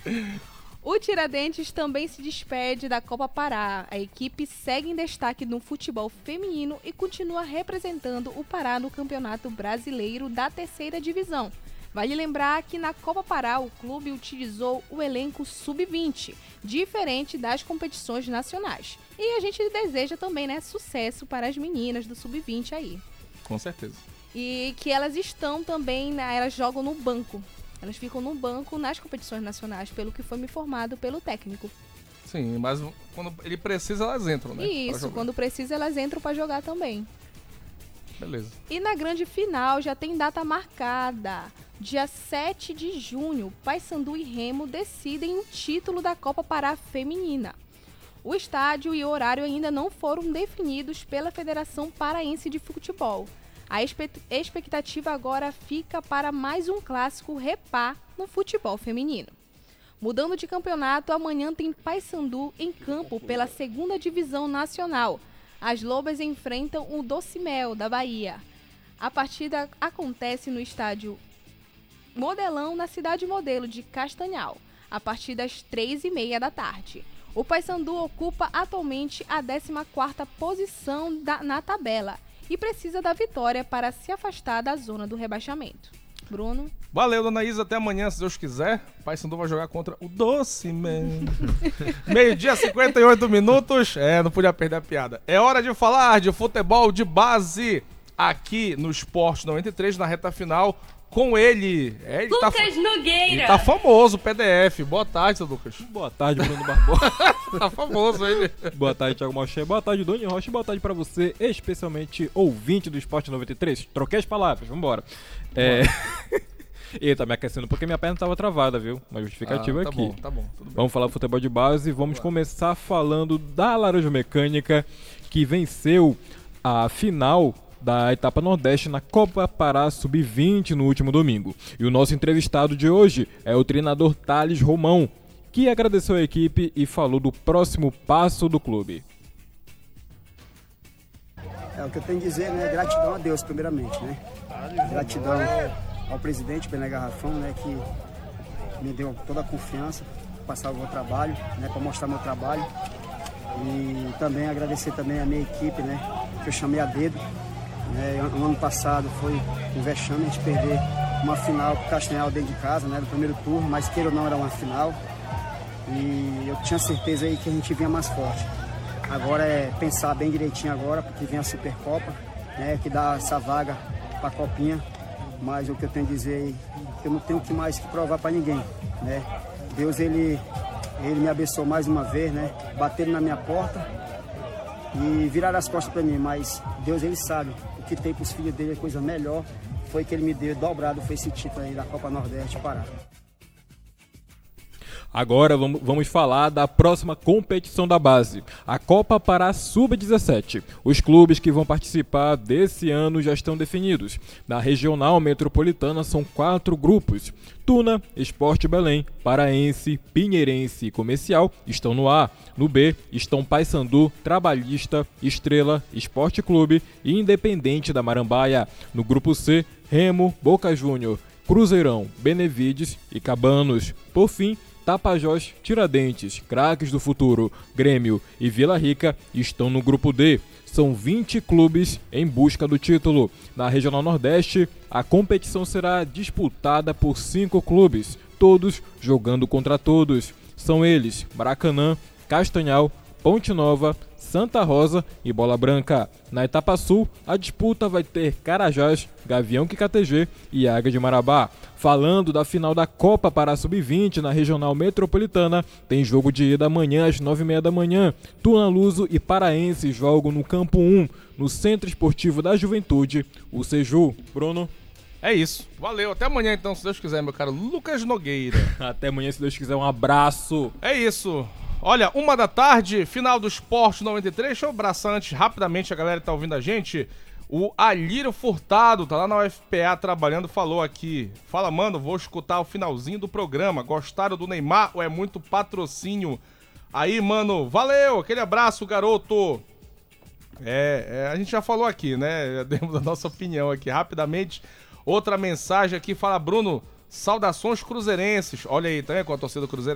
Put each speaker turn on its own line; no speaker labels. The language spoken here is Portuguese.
O Tiradentes também se despede da Copa Pará. A equipe segue em destaque no futebol feminino e continua representando o Pará no Campeonato Brasileiro da Terceira Divisão. Vale lembrar que na Copa Pará o clube utilizou o elenco sub-20, diferente das competições nacionais. E a gente deseja também, né, sucesso para as meninas do sub-20 aí.
Com certeza.
E que elas estão também, né, elas jogam no banco. Elas ficam no banco nas competições nacionais, pelo que foi me informado pelo técnico.
Sim, mas quando ele precisa, elas entram, né?
Isso, quando precisa, elas entram para jogar também.
Beleza.
E na grande final já tem data marcada. Dia 7 de junho, Paysandu e Remo decidem o título da Copa Pará Feminina. O estádio e o horário ainda não foram definidos pela Federação Paraense de Futebol. A expectativa agora fica para mais um clássico repá no futebol feminino. Mudando de campeonato, amanhã tem Paysandu em campo pela 2ª Divisão Nacional. As Lobas enfrentam o Docimel, da Bahia. A partida acontece no estádio Modelão, na cidade modelo de Castanhal, a partir das 3h30 da tarde. O Paysandu ocupa atualmente a 14ª posição na tabela e precisa da vitória para se afastar da zona do rebaixamento. Bruno?
Valeu, dona Isa. Até amanhã, se Deus quiser. O Paysandu vai jogar contra o Docimel. 12h58. Não podia perder a piada. É hora de falar de futebol de base aqui no Esporte 93, na reta final. Com ele.
Lucas Nogueira.
Ele tá famoso, PDF. Boa tarde, seu Lucas.
Boa tarde, Bruno Barbosa.
Tá famoso ele.
Boa tarde, Thiago Malcher. Boa tarde, Doni Rocha. Boa tarde pra você, especialmente ouvinte do Esporte 93. Troquei as palavras, vambora. Ele tá me aquecendo porque minha perna tava travada, viu? Uma justificativa
tá
aqui.
Tá bom, tudo bem.
Vamos falar futebol de base. Vamos começar falando da Laranja Mecânica, que venceu a final da etapa Nordeste na Copa Pará Sub-20 no último domingo. E o nosso entrevistado de hoje é o treinador Thales Romão, que agradeceu a equipe e falou do próximo passo do clube.
O que eu tenho a dizer, né, gratidão a Deus primeiramente, né? Gratidão ao presidente Bené Garrafão, né, que me deu toda a confiança para passar o meu trabalho, né, para mostrar meu trabalho. E também agradecer também a minha equipe, né, que eu chamei a dedo. No ano passado foi um vexame a gente perder uma final pro Castanhal dentro de casa, né, no primeiro turno, mas queira ou não era uma final. E eu tinha certeza aí que a gente vinha mais forte. Agora é pensar bem direitinho agora, porque vem a Supercopa, né, que dá essa vaga para a Copinha. Mas o que eu tenho a dizer aí, que eu não tenho mais que provar para ninguém, né? Deus, ele me abençoou mais uma vez, né? Bateram na minha porta e viraram as costas para mim, mas Deus, ele sabe o que tem para os filhos dele, é coisa melhor. Foi que ele me deu dobrado, foi esse título aí da Copa Nordeste Pará.
Agora vamos falar da próxima competição da base, a Copa Pará Sub-17. Os clubes que vão participar desse ano já estão definidos. Na regional metropolitana são 4 grupos. Tuna, Esporte Belém, Paraense, Pinheirense e Comercial estão no A. No B estão Paysandu, Trabalhista, Estrela, Esporte Clube e Independente da Marambaia. No grupo C, Remo, Boca Júnior, Cruzeirão, Benevides e Cabanos. Por fim, Tapajós, Tiradentes, Craques do Futuro, Grêmio e Vila Rica estão no grupo D. São 20 clubes em busca do título. Na Regional Nordeste, a competição será disputada por 5 clubes, todos jogando contra todos. São eles: Maracanã, Castanhal, Ponte Nova, Santa Rosa e Bola Branca. Na etapa sul, a disputa vai ter Carajás, Gavião QKTG e Águia de Marabá. Falando da final da Copa Pará Sub-20 na Regional Metropolitana, tem jogo de ida amanhã às 9h30 da manhã. Tuna Luso e Paraense jogam no Campo 1, no Centro Esportivo da Juventude, o Seju. Bruno?
É isso. Valeu. Até amanhã, então, se Deus quiser, meu caro Lucas Nogueira.
Até amanhã, se Deus quiser. Um abraço.
É isso. Olha, 1 da tarde, final do Esporte 93. Deixa eu abraçar antes, rapidamente, a galera que tá ouvindo a gente. O Alírio Furtado, tá lá na UFPA trabalhando, falou aqui. Fala, mano, vou escutar o finalzinho do programa. Gostaram do Neymar ou é muito patrocínio? Aí, mano, valeu, aquele abraço, garoto. A gente já falou aqui, né? Já demos a nossa opinião aqui rapidamente. Outra mensagem aqui, fala, Bruno, saudações cruzeirenses. Olha aí, tá vendo com a torcida do Cruzeiro?